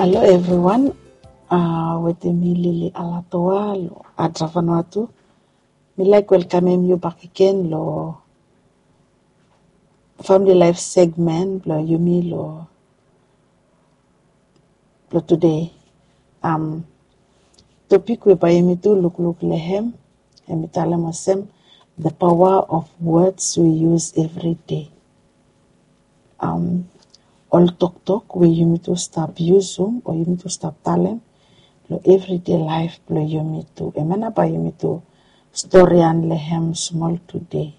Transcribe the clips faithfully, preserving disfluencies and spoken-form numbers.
Hello everyone, uh, with me Lily Alatoa, lo Adra Vanuatu. Me like welcome you back again, lo family life segment, lo Yumi, lo, lo today. Um, topic we by me to look look lehem, emitalem the power of words we use every day. Um, all talk talk we you to stop using or you to stop talent. Lo everyday life lo yumi to emana ba yumi to story and lehem small today.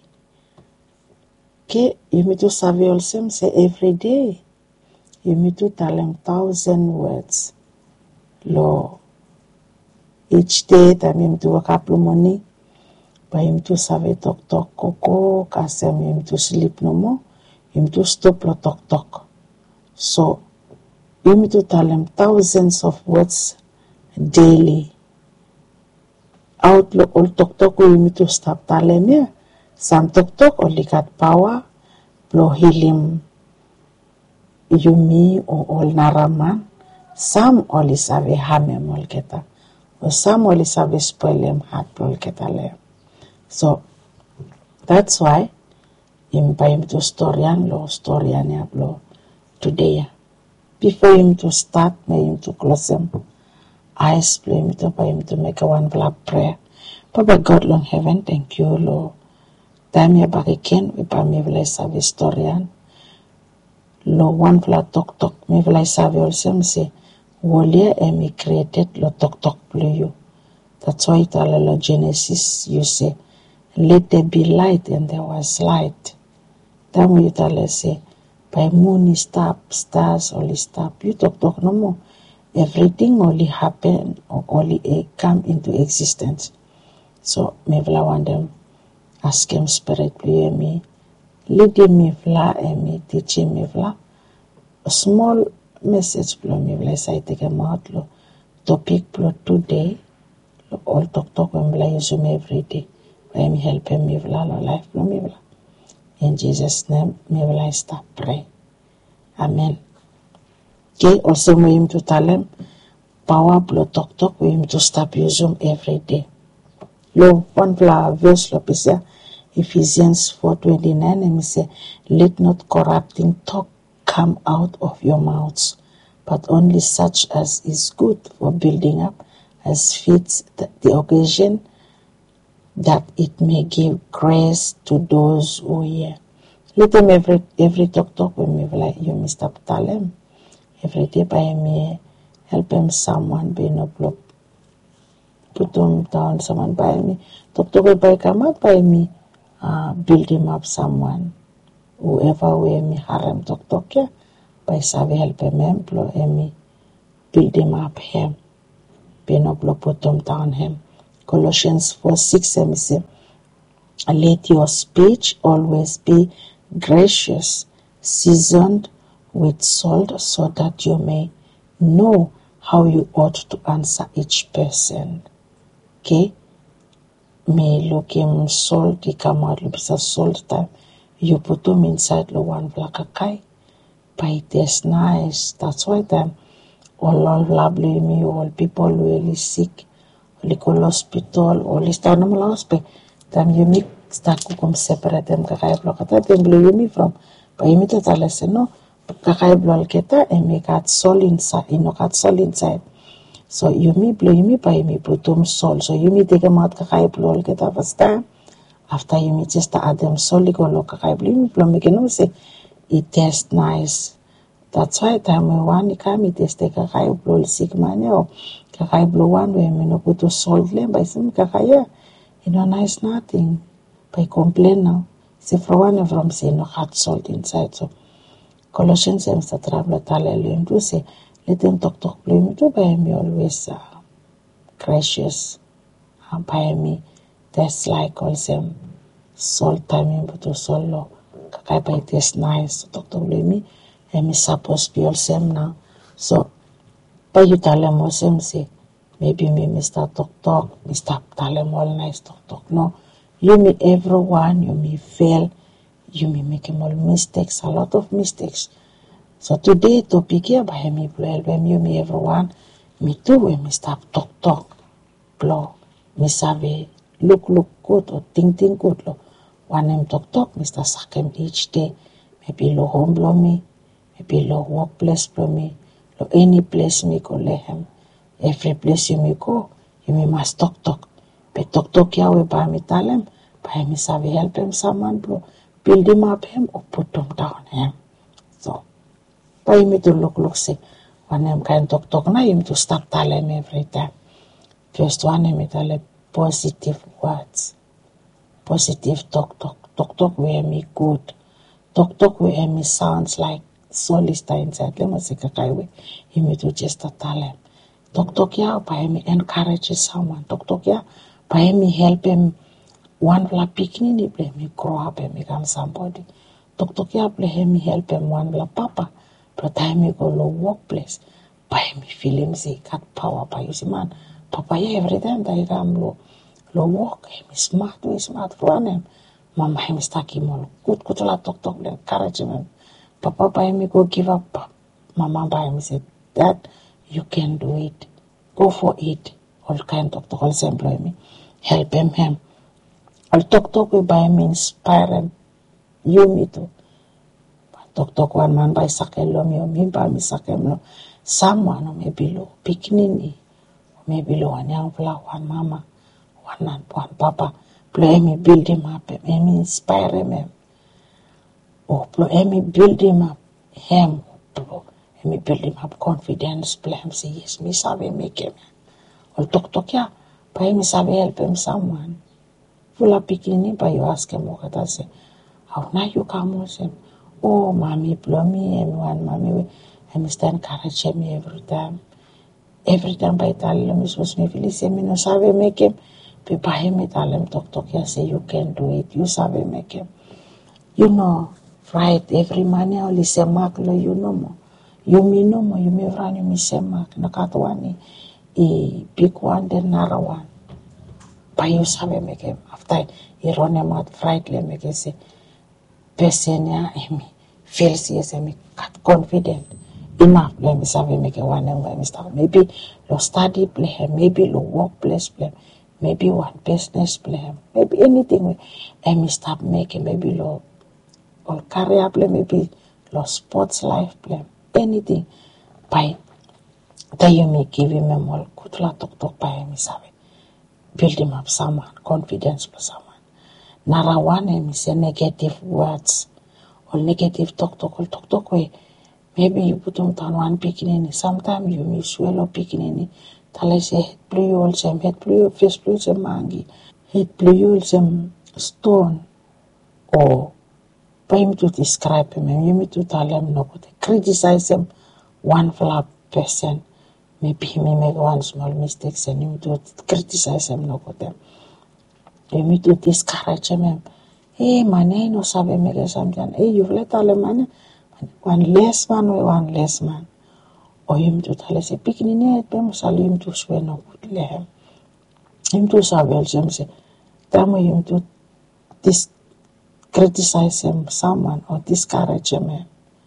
Ke yumi to save also say every day yumi to tell them thousand words. Lo each day time yumi to wake up morning ba yumi to save talk talk koko kasem yumi to sleep no more yumi to stop lo talk talk. So yumi to tell them thousands of words daily. Out lo all talk talk we need to stop talem ya. Some talk talk only got power blow hilim yumi or all naraman. Some only save hamem all keta. Or some only save spoil them heart blow keta le. So that's why im pa im to storyan lo storyan ya blow today. Before him to start, may him to close him. Eyes play me to by him to make a one blood prayer. Papa God long heaven, thank you, Lord. Time you back again, we by me will I serve historian. Lo one blood talk talk, me will I serve also say, Wolia emi created lo talk talk blue you. That's why it all Genesis you say, let there be light and there was light. Then you tell us say, by moon stop, stars only stop. You talk talk no more. Everything only happen or only uh, come into existence. So me vla want them ask him spirit play me, leading me vla and me teaching me vla. A small message blow me vla say take a out lo topic blow today. Lo all talk talk when vla use me every day. Why me helping me vla lo life blow me vla. In Jesus' name me vla start pray. Amen. Okay, also we him to tell him power blow talk talk we him to stop using every day. Lo one verse lo pisa Ephesians four twenty nine and me say let not corrupting talk come out of your mouths, but only such as is good for building up as fits the, the occasion, that it may give grace to those who hear. Let him every every talk talk when me like you me stop tell him. Every day by me help him someone be no block. Put them down someone by me. Talk to by come out by me. Uh, build him up someone. Whoever way me harem talk talk ya. By save help him employ me. Build him up him. Be no block put them down him. Colossians four six me say let your speech always be gracious, seasoned with salt, so that you may know how you ought to answer each person. Okay? May look him salt, he come out, look a salt time. You put them inside the one black kai. But it tastes nice. That's why time all all lovely me, all people really sick, all go hospital, all is down the hospital. Time you make start to come separate them kakai block at them blue you me from. But you meet it a lesson, no? Kakai blow keta and make that soul inside, you know, that soul inside. So you me blow you me by me put them soul. So you me take them out kakai blow keta first time. After you me just add them soul, you go look kakai blow you me blow make no say it tastes nice. That's why time we want you come it taste kakai blow sick man or kakai blow one way me no put to salt them by some kakai yeah. You know nice nothing. By complain now. See for one from say no hot salt inside so. Colossians seven to travel hallelujah to say let them talk talk play me to by me always uh, gracious and by me that's like also salt time to solo kakai by taste nice talk talk play me and me supposed be all same now so by you tell them also say maybe me Mister Talk Talk me stop tell them all nice talk talk no you me everyone you me fail. You may make all mistakes, a lot of mistakes. So today topic here by me help you me everyone. Me too when me start talk talk. Blow. Me save look look good or think think good lo. One them talk talk, Mister Sakem each day. Maybe lo home blow me, maybe lo workplace blow me, lo any place me go let him. Every place you may go, you may must talk talk. But talk talk ya we buy me tell him, buy me save help him someone blow, build him up him or put them down him. So buy me to look look say when them kind talk talk now you to start tell him every time. First one him tell him positive words. Positive talk talk. Talk talk where me good. Talk talk where me sounds like solista inside. Let me say kakaiwe. He me to just tell him. Talk talk ya by me encourage someone. Talk talk ya by me help him one vla pikini play me grow up and become somebody. Talk talk ya play me help him one vla papa. But time me go to workplace. By me feel him say got power by you see man. Papa ya every time that I'm low. Lo walk him smart we smart run him. Mama him stuck him all good good la talk talk encourage him. Papa by me go give up. Mama by me said that you can do it. Go for it. All kind of talk all employ me. Help him him. All talk talk we by me inspire him. You me too. Talk talk one man by sakelo me me by me sakelo. Someone maybe lo piknini. Maybe lo one young flower one mama. One and one papa, play me build him up, me inspire him. Oh, play me build him up, him, me build him up confidence, play him say yes, me sabe make him. Or talk talk ya, play me sabe help him someone. Full of bikini, but you ask him what I say. How now you come with him? Oh, mommy, blow me, and one mommy, and stand encourage me every time. Every time by tell him, me supposed me feel say me no sabe make him. People hear me tell them talk talk ya say you can do it, you sabe make him. You know, right, every man only say mark lo you know more. You me no more, you me run you me say mark, nakatwani, e pick one then another one. But you sabe make him. After he run him out frightly make him say, person ya me feels yes me got confident. Enough, let me sabe make him one and me start. Maybe lo study play him, maybe lo workplace play him. Maybe one business plan, maybe anything. And me start making maybe lo or career plan, maybe lo sports life plan, anything. By that you may give him a more good la talk talk by me sabe. Build him up someone, confidence for someone. Nara one me say negative words or negative talk talk or talk talk way. Maybe you put them down one picking sometimes you may swallow picking Tala say head blue sem head blue face blue sem mangi head blue sem stone or for him to describe him you me to tell him no good criticize him one flap person maybe he may make one small mistakes and you to criticize him no good you me to discourage him hey man I no sabe make something hey you've let all man one less man or one less man. O him to tell us a picking it, Bem Salim to swear no good lamb. Him to Savel Jim say, Tamo him to dis criticize him someone or discourage him.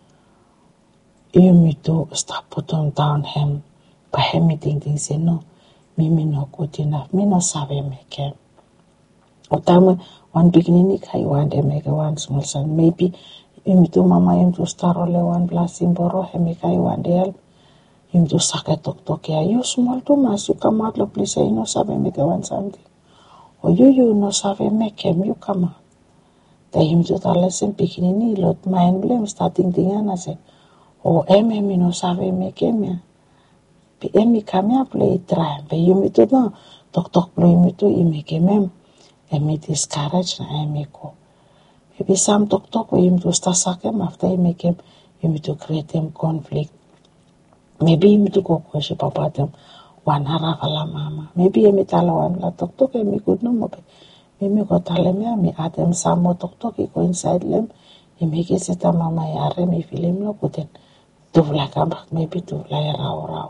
You me to stop putting down him by him thinking say no, me me no good enough, me no sabe make him. O time one beginning I want to make one small son, maybe you me to mama him to start only one blessing borrow him make I want to help. Him to suck a talk talk ya. You small too much. You come out the place. You no sabe make one something. Or you you no sabe make him. You come out. They him to tell us in picking lot mind blame starting thing and I say, oh em em no sabe make him ya. Be em come ya play try. But you me to no talk talk play me to you make him em. Em me discourage na em me go. Maybe some talk talk with him to start suck him after you make him. You me to create him conflict. Maybe you to go worship about them one haravala mama. Maybe you tell one la talk talk me good no more. Maybe go tell me me add them some more talk talk go inside them. You make it set mama yare me feel him no good. Do like a back maybe do like rao rao.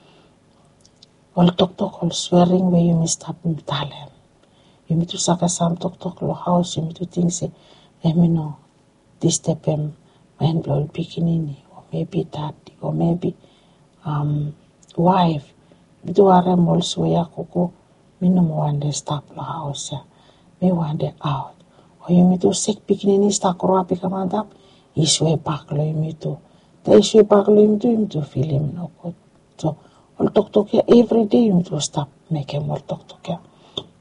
All talk talk all swearing where you must up me tell him. You me to suck some talk talk lo house you me to think say, let me know this step him mind blow picking in maybe daddy, or maybe um, wife. Mitu are also ya koko, me no want to stop the house ya. Me want to out. Or you mitu sick picking in sta koro api kamandap, iswe back lo you mitu. The iswe back lo you mitu, you mitu feel him no good. So, all talk talk ya every day you mitu stop make him all talk talk ya.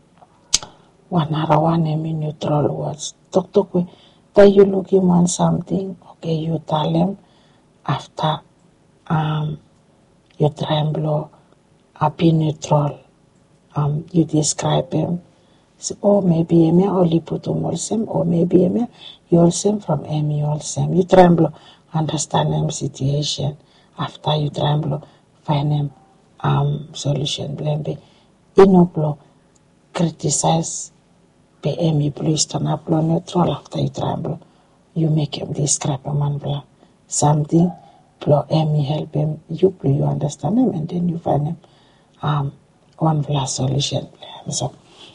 One hour one emi neutral words. Talk talk we. That you look him on something, okay, you tell him after um you tremble, happy neutral. Um, you describe him. So, oh, maybe emi only put um olsem, or maybe emi you olsem from emi olsem. You tremble, understand him situation. After you tremble, find him um solution. Blame be. Inoplo criticize. Be emi please turn up neutral after you tremble. You make him describe a man blah. Something, blow emi help him, you play, you understand him, and then you find him um one blah solution. So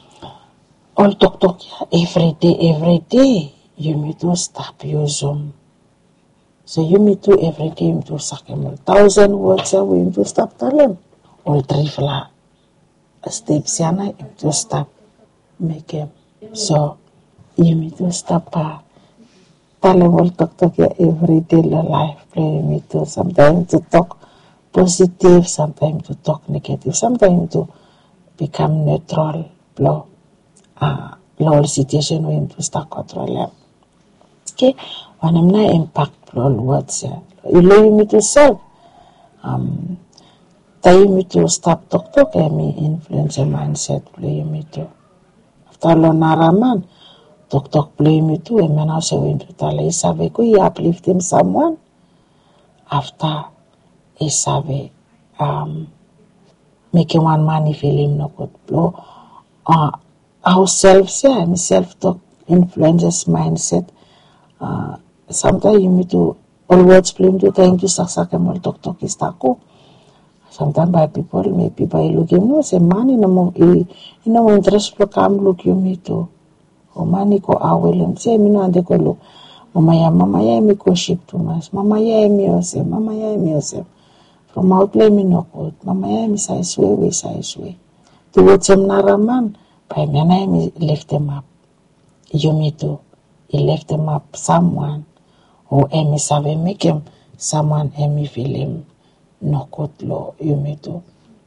all talk talk yeah, every day, every day you need to stop your Zoom. So you need to every day you need to suck him a thousand words away, you need to stop tell him. All three fla steps yana you need to stop make him. So you need to stop uh, tell him all talk talk yeah, every day life play you need to sometimes to talk positive, sometimes to talk negative, sometimes to become neutral, blow uh low situation we to start control. Okay, when I'm not impact blow words yeah. You know you need to solve. Um you need to stop talk talk and me influence your mindset play you need to. After lo naraman talk talk play me too and man also win to tell Isabe ko you uplift him someone after Isabe um making one money feel him no good blow uh ourselves yeah and self talk influences mindset. Uh sometimes you need to always blame to time to saksak and talk talk is tako. Sometimes by people maybe by looking no say money no mo you know interest to come look you me too. O mani ko awelon say me no ande ko look mama ya mama ya mi ko ship too much mama ya mi ose mama ya mi ose from out play me no good mama ya mi say swe we say swe to what some naraman by me na mi lift them up you me too he left them up someone or emi save make him someone emi feel him no good lo you me too.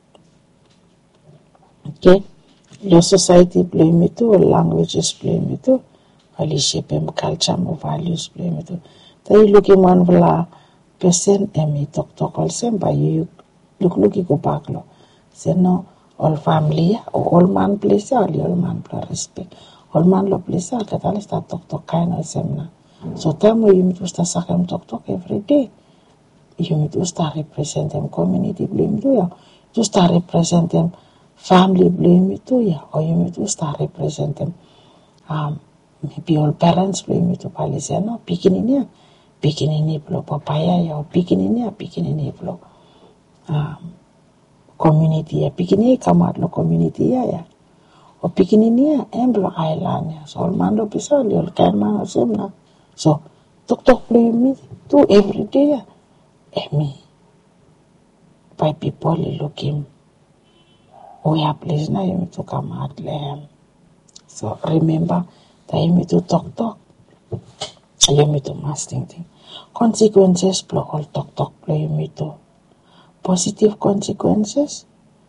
Okay. Your society play me too, languages play me too, ali shape him culture, mo values play me too. Tayo look him one vla person emi talk talk all same by you look look go back lo. Say no all family or all man place ali all man play respect. All man lo place al katali start talk talk kind of same na. So time you need to start sakam talk talk every day. You need to start represent them community play me too yeah. To start represent them family blame me too, yeah, or you need to start represent them. Um, maybe all parents blame me to police, no, picking in here, picking in here, papaya, or picking in here, picking in here, um, community, yeah, picking here, come out, no community, yeah, yeah, or picking in here, emblo island, yeah, so all man do pisali, all kind man of same now. So, talk talk blame me too every day, yeah, and me, by people looking. We are pleased now you need to come out there. So remember that you need to talk talk. You need to masting thing. Consequences blow all talk talk blow you need to. Positive consequences.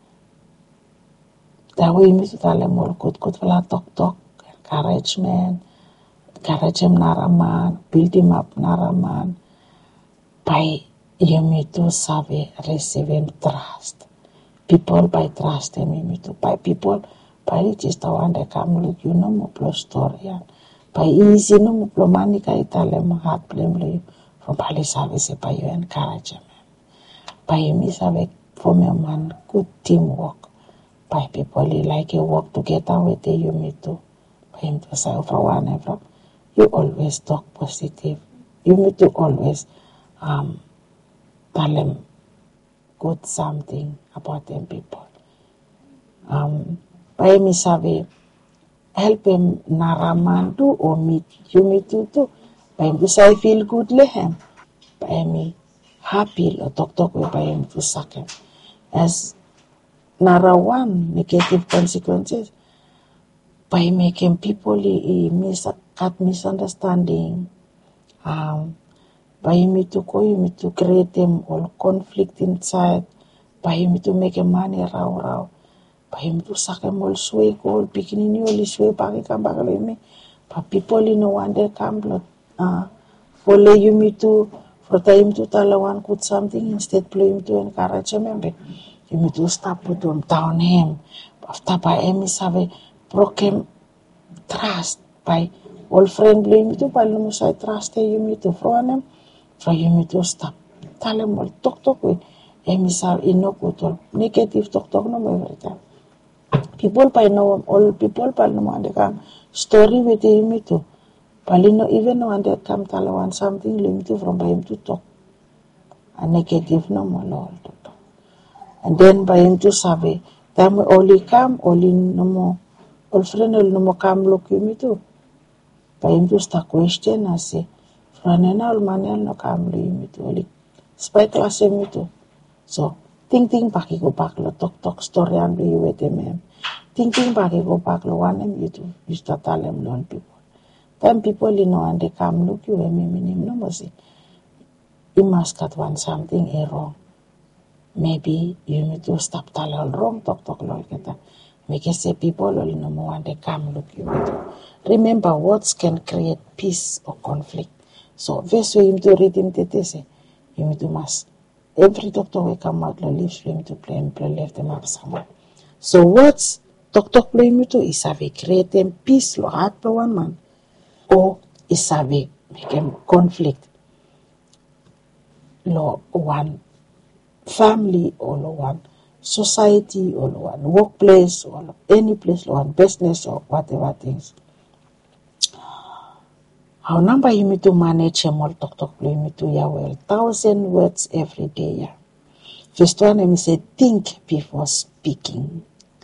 That way you need to tell them all good good for talk talk. Encouragement. Encourage him naraman. Build him up naraman. By you need to serve receive him trust. People by trust them you to by people by it is the one that come look you know mo plus story and by easy no mo plus money ka itale mo heart blame you from pali service by you encourage them by you miss avec for me man good teamwork by people like you work together with you me too by him to say for one ever you always talk positive you need to always um tell them good something about them people. Um, by me sabe help him naramandu or meet you meet you too. By me say feel good lehem. By me happy lo tok tok we by him to sakem. As nara one negative consequences by making people i, i mis cut misunderstanding. Um, by him to go, him to create them all conflict inside. By him to make a money raw raw. By him to sakem all sway goal, beginning all sway pagi kam bagalo me. But people in no one they come blood. Uh, follow you me to for time to tell one could something instead play him to encourage a member. You me to stop put them down him. After by him is have a broken trust by all friend blame to by no side trust you me to from him for you me to stop. Tell him all talk talk with him is have no good all negative talk talk no every time. People by know all people by no one they come story with him me too. Palino even when they come tell one something limited from by him to talk. A negative no more all talk. And then by him to survey. Time only come, only no more all friend no more come look you me too. By him to start question I say, Franena all manel no come look you me too. Only spy class me too. So think think back go back lo talk talk story and you with him. Think think back go back lo one him you too. You start tell them learn people. Then people you know and they come look you and me mean no more say you must got one something a wrong. Maybe you need to stop telling wrong talk talk like that. Make say people you no more and they come look you with. Remember words can create peace or conflict. So verse way him to read him to say you need to must every doctor will come out the leaves for him to play and play left them up somewhere. So words talk talk play him to is have create them peace lo heart for one man. Or is have make him conflict lo one family or lo one society or lo one workplace or lo any place lo one business or whatever things. How number you need to manage him all talk talk play me to ya well thousand words every day ya. First one let me say think before speaking.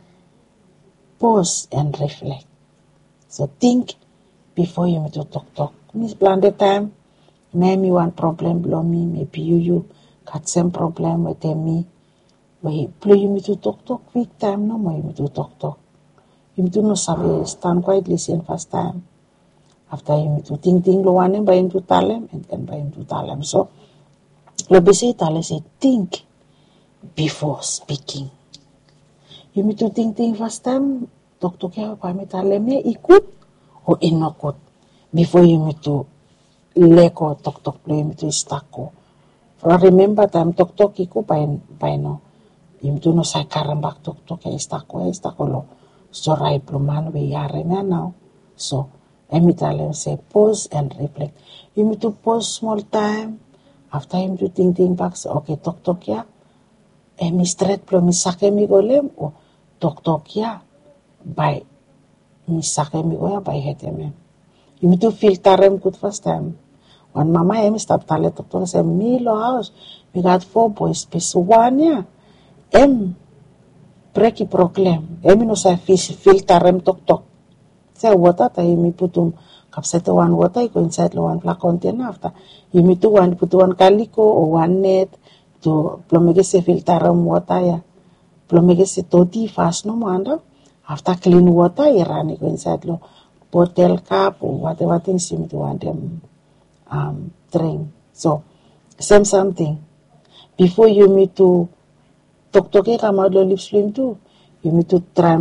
Pause and reflect. So think before you need to talk talk. Miss plan the time. Maybe one problem blow me, maybe you you got some problem with me. Wait, play you need to talk talk quick time no more you need to talk talk. You need to know sabi stand quiet listen first time. After you need to think think lo one by him to tell him and then by him to tell him. So lo be say tell him say think before speaking. You need to think think first time talk talk ya by me tell him ikut or inokut before you need to leko tok tok play me to stako. For remember time tok tok iku by by no. You do no say karambak tok tok ya stako ya stako lo. So right pluman we yare me now. So emi tell him say pause and reflect. You need to pause small time. After him to think think back say okay tok tok ya. Emi straight plo mi sake mi golem o tok tok ya by mi sake mi go ya by hetem. You need to filter them good first time. When mama em stop tale tok tok say me lo house. We got four boys, plus one ya. Em breaki proclaim. Em no say fish filter them tok tok. Say water ta imi putum kapsete one water go inside lo one black container after. Imi tu one put one calico or one net to plomege se filter them water ya. Plomege se toti fast no manda. After clean water ya rani go inside lo bottle cap or whatever things you to want them um drink. So same something. Before you need to talk talk come out lo lips swim too. You need to try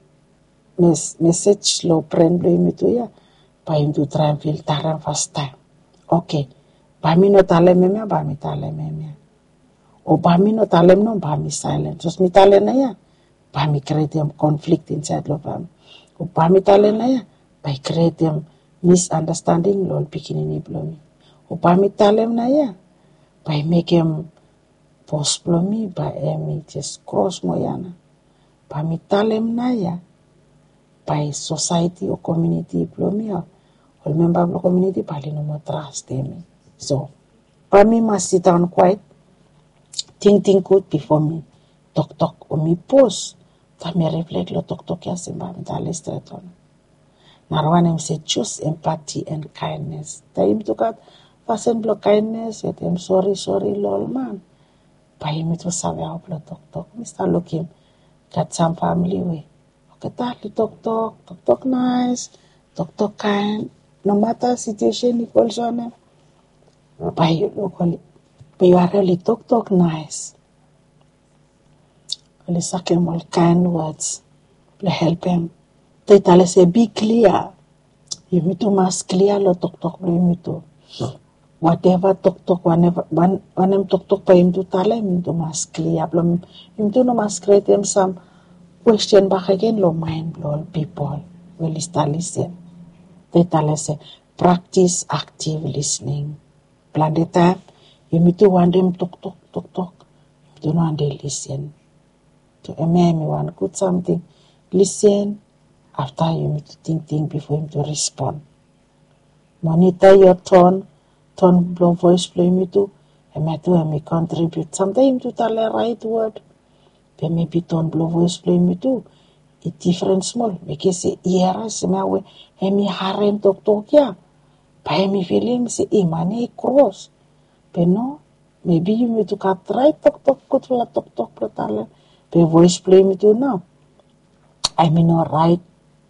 mes message lo friend lo you need to ya. By him to try and filter them first time. Okay. By me no tale me me by me tale me me. O by me no tale no by me silent. Just me tale na ya. By me create them conflict inside lo family. O by me tale na ya. By create them misunderstanding lol beginning blow me. O by me talem na ya. By make him post blow me by me just cross moyana. By me talem na ya. By society or community blow me up. Or member of the community by no more trust me. So by me must sit down quiet. Think think good before me talk talk or me post. Ta me reflect lo talk talk ya simba me tale straight on. Narwan him say choose empathy and kindness. Time to God pasen blo kindness, yet I'm sorry, sorry, lol, man. By him it was sabi how blo talk talk. Mister look him, got some family way. Okay, that talk talk, talk talk nice, talk talk kind. No matter situation, equals on him. By you look only, but you are really talk talk nice. Only suck him all kind words. Blo help him. They tell us be clear. You need to mas clear lo talk talk blo you need to. Whatever talk talk, whenever when when him talk talk, by him to tell him to mas clear. Him to no mas create him some question back again. Lo mind blow people will start listen. They tell us practice active listening. Plan the time. You need to want them talk talk talk talk. You don't want them listen. To a man, you want good something. Listen. After you need to think think before him to respond. Monitor your tone. Tone blow voice play me too. And me too and me contribute. Sometimes to tell the right word. But maybe tone blow voice play me too. It different small. Because say here se me we and me harem talk talk ya. But me feeling say e money cross. But no, maybe you need to cut right talk talk good for talk talk pro tale. But voice play me too now. I mean no right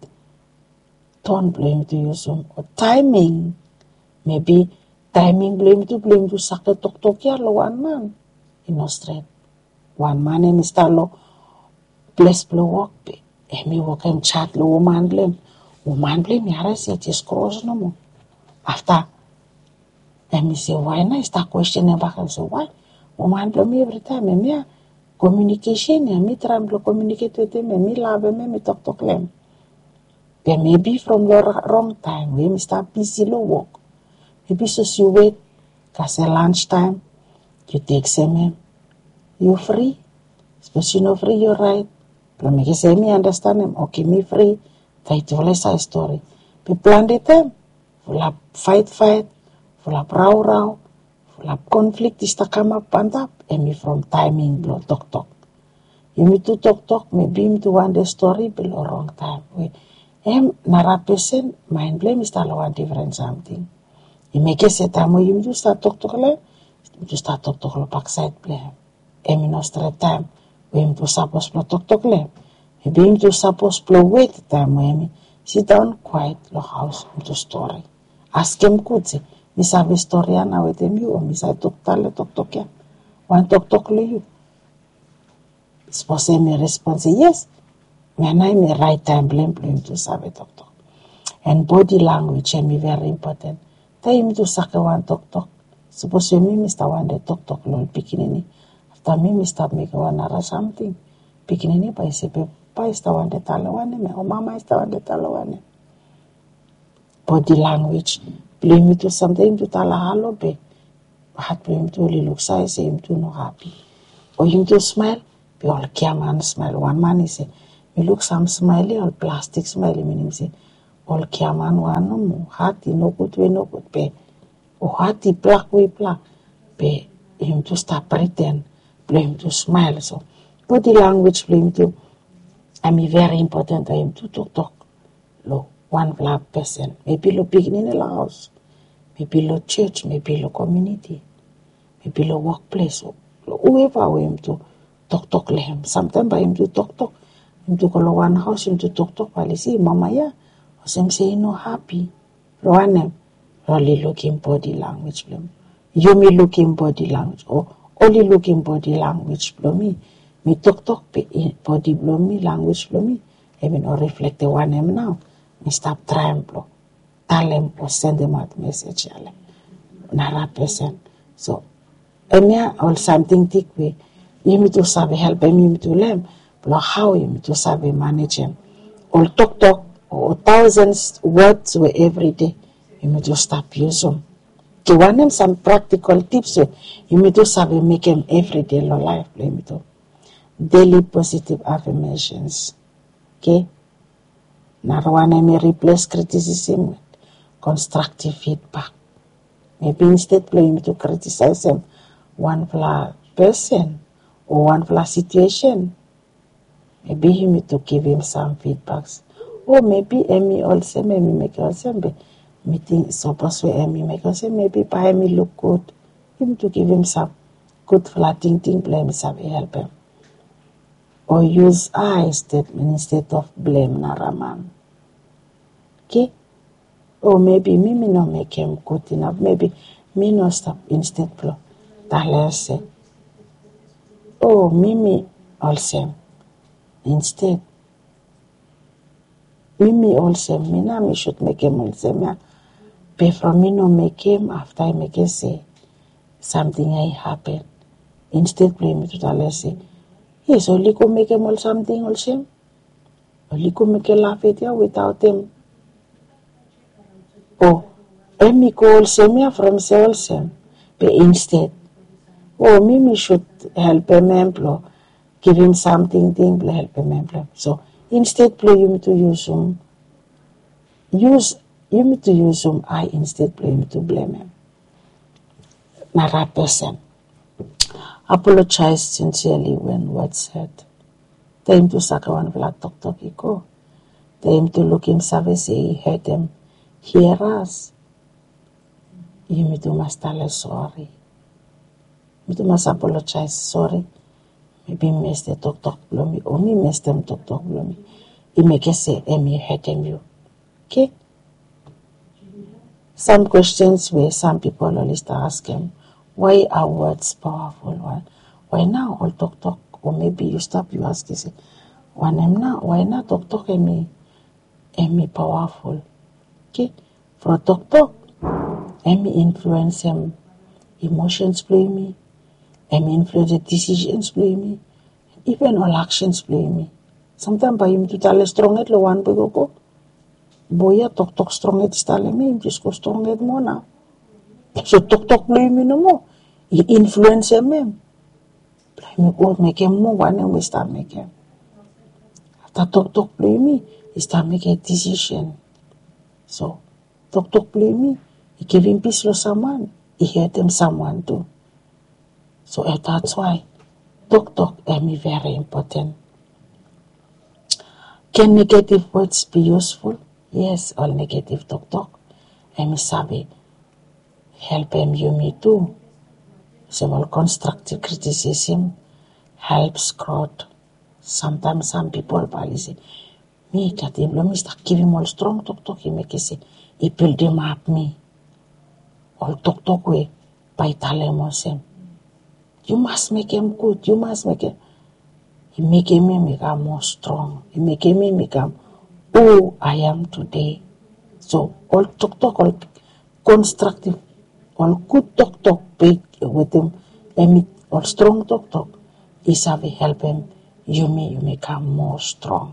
tone play me to use some or timing. Maybe timing blame to blame to sakit tok tok ya lo one man in Australia. One man and Mister Lo bless blow walk be. Emi walk and chat lo woman blame. Woman blame yara say just cross no more. After Emi say why na start questioning back and say why? Woman blame every time emi communication emi try to communicate with him emi love him emi talk talk lem. But maybe from the wrong time we Mister busy lo walk. Maybe so you wait, cause at lunchtime, you take semen, you free. Suppose you no free, you're right. But me say me understand him. Okay, me free. Try to tell a story. Be plan the time. Full of fight, fight. Full of row, row. Full of conflict. Is to come up and up. And me from timing blow talk talk. You me to talk talk. Maybe me to want the story below wrong time. We, em nara person mind blame is to one different something. You make a set time where you just start talk talk le, you just start talk talk lo backside blame. Emi no straight time where you just suppose to talk talk le. Maybe you just suppose to wait time where me sit down quiet lo house into story. Ask him good say, me sabe story ana with him you or me say talk tale talk talk ya. One talk talk lo you. Suppose me respond say yes. Me anai me right time blame blame to sabe talk talk. And body language emi very important. Time to saka one talk talk. Suppose you me Mister one day talk talk lol pikinini. After me Mister make one ara something. Pikinini pa ise pe pa ista one day tala one me or mama ista one day tala one. Body language. Blame me to something to tala hello be. Hat blame to only look say say him to no happy. Or him to smile. Be all care man smile. One man is say me look some smiley or plastic smiley meaning say. All kiaman wano mo hati no good we no good pe o hati black we black pe him to start pretend blame to smile so body language blame to I mean very important for him to talk talk lo one black person maybe lo big in the house maybe lo church maybe lo community maybe lo workplace lo whoever we him to talk talk le him sometimes by him to talk talk him to go lo one house him to talk talk while see mama ya Some say no happy. Roanem, only looking body language blame. You me looking body language or only looking body language blow me. Me talk talk body blow me language blow me. I mean or reflect the one em now. Me stop trying blow. Tell them or send them out message yale. Nara person. So emia or something thick way. You me to sabe help them, you me to learn. Blow how you me to sabe manage them. Or talk talk. Or thousands words were every day. You may just stop using them. Okay, one them some practical tips. You may just have to make them every day in life. Daily positive affirmations. Okay. Now one may replace criticism with constructive feedback. Maybe instead blame to criticize them one flaw person or one flaw situation. Maybe you need to give him some feedbacks. Or maybe Emi also maybe make also be meeting suppose we Emmy make us say maybe buy me look good. Him to give him some good flatting thing blame sabi help him. Or use I statement instead of blame Naraman. Okay? Or maybe me me no make him good enough. Maybe me no stop instead blow. Tahle say. Oh, Mimi also. Instead, Mimi also, me na me should make him also. Me, but from me no make him after I make him say something I happen. Instead, play me to tell say, yes, only go make him all something also. Only go make him laugh at you without him. Oh, Emmy go also me from say also. But instead, oh, Mimi should help him employ. Give him something, thing, help him employ. So instead, play you to use him. Use you need to use him. I instead play him to blame him. Not that person. Apologize sincerely when words said. Tell him to sakawan vla tok tok iko. Tell him to look himself and say he heard him. Hear us. You need to must tell us sorry. You to must apologize. Sorry. Maybe missed the talk talk below me, or me missed them talk talk below me. He make us say, Emmy hurt him you. Okay? Some questions where some people always ask him, why are words powerful? Why, why now all talk talk? Or maybe you stop, you ask, you say, why now? Why not talk talk Emmy? Emmy powerful. Okay? For talk talk, Emmy influence him. Emotions play me. Emmy influence the decisions play me. Even all actions play me. Sometimes by him to tell a strong it, lo one go go. Boya talk talk strong it tell me, just go strong it more now. So talk talk play me no more. He influence him. Play me go make him more one and we start making. After talk talk play me, he start making a decision. So talk talk play me, he give him peace to someone, he hurt him someone too. So that's why talk talk is very important. Can negative words be useful? Yes, all negative talk talk. Emi sabi help him you me too. So all constructive criticism helps growth. Sometimes some people probably say, me that him let me start giving all strong talk talk. He make it say, he build him up me. All talk talk way by telling him. You must make him good. You must make him. He make me become more strong. He make me become who I am today. So all talk talk, all constructive, all good talk talk with him, and all strong talk talk is how we help him. You may you become more strong.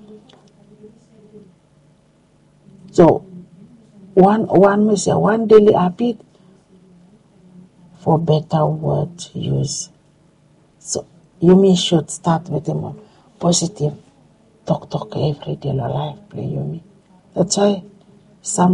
So one one may say one daily habit for better word use. So you may should start with him on positive talk talk every day life play you me. That's why some